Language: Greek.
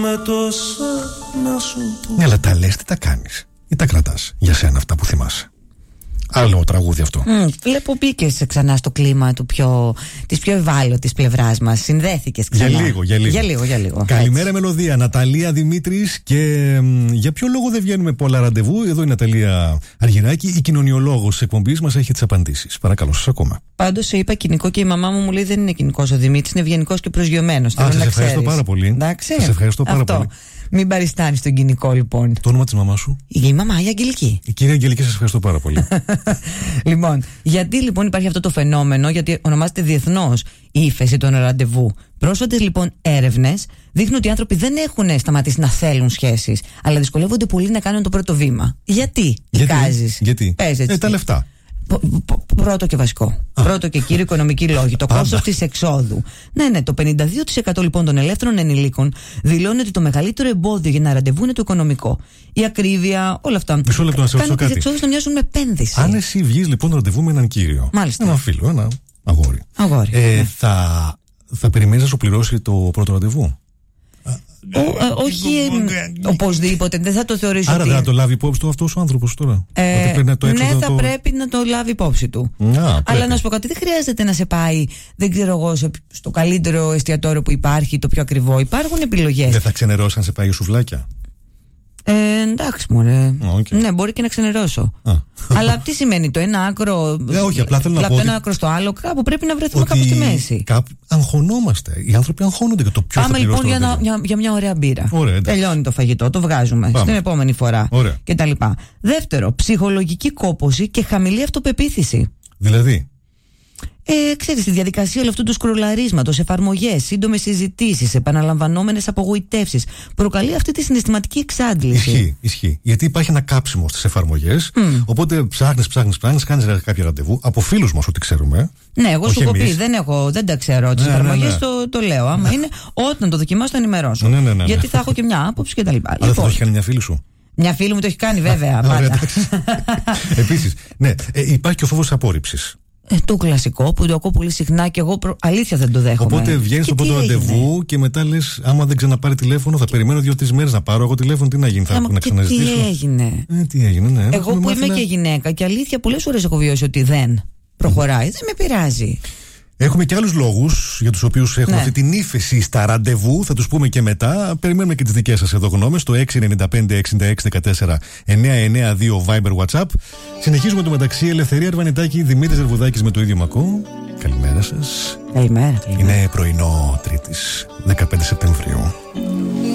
Με τόσα να σου πω. Ναι, αλλά τα λες, τι τα κάνεις ή τα κρατάς για σένα αυτά που θυμάσαι? Άλλο τραγούδι αυτό. Βλέπω μπήκες ξανά στο κλίμα της πιο ευάλωτης πλευράς μας. Συνδέθηκες ξανά. Για λίγο. Καλημέρα, έτσι. Μελωδία. Ναταλία Δημήτρης. Και για ποιο λόγο δεν βγαίνουμε πολλά ραντεβού? Εδώ η Ναταλία Αργυράκη, η κοινωνιολόγος της εκπομπής μας, έχει τις απαντήσεις. Παρακαλώ, σας ακούμε. Πάντως είπα κοινικό και η μαμά μου λέει δεν είναι κοινικός ο Δημήτρης, είναι ευγενικός και προσγειωμένος. Σας ευχαριστώ πάρα πολύ. Σας ευχαριστώ πάρα πολύ. Μην παριστάνεις τον κοινικό, λοιπόν. Το όνομα της μαμάς σου? Η μαμά, η Αγγελική. Η κυρία Αγγελική, σας ευχαριστώ πάρα πολύ. Λοιπόν, γιατί λοιπόν υπάρχει αυτό το φαινόμενο, γιατί ονομάζεται διεθνώς η ύφεση των ραντεβού? Πρόσφατες λοιπόν έρευνες δείχνουν ότι οι άνθρωποι δεν έχουν σταματήσει να θέλουν σχέσεις, αλλά δυσκολεύονται πολύ να κάνουν το πρώτο βήμα. Γιατί εικάζεις? Γιατί? Πες έτσι. Τα λεφτά. Πρώτο και βασικό. Πρώτο και κύριο, οικονομική λόγη. Το κόστος της εξόδου. Ναι, το 52% λοιπόν των ελεύθερων ενηλίκων δηλώνει ότι το μεγαλύτερο εμπόδιο για να ραντεβού είναι το οικονομικό. Η ακρίβεια, όλα αυτά. Μισό λεπτό να σε ρωτήσω κάτι. Τις εξόδους να μοιάζουν με επένδυση. Αν εσύ βγεις λοιπόν ραντεβού με έναν κύριο, μάλιστα, έναν φίλο, ένα αγόρι, ναι. θα περιμένεις να σου πληρώσει το πρώτο ραντεβού? Όχι οπωσδήποτε, δεν θα το θεωρήσω. Άρα δεν θα το λάβει υπόψη του αυτός ο άνθρωπος τώρα? Ναι, θα πρέπει να το λάβει υπόψη του. Αλλά να σου πω κάτι, δεν χρειάζεται να σε πάει, δεν ξέρω εγώ, στο καλύτερο εστιατόριο που υπάρχει, το πιο ακριβό. Υπάρχουν επιλογές. Δεν θα ξενερώσει αν σε πάει σουβλάκια? Εντάξει, μωρέ. Ναι, μπορεί και να ξενερώσω. Αλλά τι σημαίνει το ένα άκρο? Όχι, απλά θέλω να πω. Από ένα άκρο στο άλλο, κάπου πρέπει να βρεθούμε κάπου στη μέση. Αγχωνόμαστε. Οι άνθρωποι αγχώνονται για το ποιο θα πληρώσει. Πάμε λοιπόν για μια ωραία μπύρα. Τελειώνει το φαγητό, το βγάζουμε στην επόμενη φορά κτλ. Δεύτερο, ψυχολογική κόπωση και χαμηλή αυτοπεποίθηση. Δηλαδή? Ξέρεις, τη διαδικασία όλου αυτού του σκρολαρίσματος, εφαρμογές, σύντομες συζητήσεις, επαναλαμβανόμενες απογοητεύσεις, προκαλεί αυτή τη συναισθηματική εξάντληση. Ισχύει. Γιατί υπάρχει ένα κάψιμο στις εφαρμογές. Οπότε ψάχνεις, κάνεις κάποια ραντεβού από φίλους μας, ό,τι ξέρουμε. Ναι, εγώ σου έχω πει, δεν τα ξέρω τις εφαρμογές, το λέω. Άμα είναι, όταν το δοκιμάσω, το ενημερώσω. Ναι. Γιατί θα έχω και μια άποψη κτλ. Αλλά θα το έχει κάνει μια φίλη σου? Μια φίλη μου το έχει κάνει, βέβαια. Επίσης, ναι, υπάρχει και ο φόβος της απόρριψης. Το κλασικό που το ακούω πολύ συχνά και εγώ αλήθεια δεν το δέχομαι. Οπότε βγαίνεις στο πρώτο ραντεβού και μετά λες, άμα δεν ξαναπάρει τηλέφωνο, θα περιμένω 2-3 μέρες να πάρω εγώ τηλέφωνο. Τι να γίνει, θα να ξαναζητήσω? Τι έγινε, ναι. Εγώ που είμαι και γυναίκα και αλήθεια πολλές φορές έχω βιώσει ότι δεν προχωράει, δεν με πειράζει. Έχουμε και άλλους λόγους για τους οποίους έχουμε αυτή την ύφεση στα ραντεβού. Θα τους πούμε και μετά. Περιμένουμε και τις δικές σας εδώ γνώμες στο 695-6614-992 Viber WhatsApp. Συνεχίζουμε το μεταξύ. Ελευθερία Αρβανιτάκη, Δημήτρης Ζερβουδάκης με το ίδιο μακό. Καλημέρα σας. Καλημέρα. Είναι πρωινό Τρίτης, 15 Σεπτεμβρίου.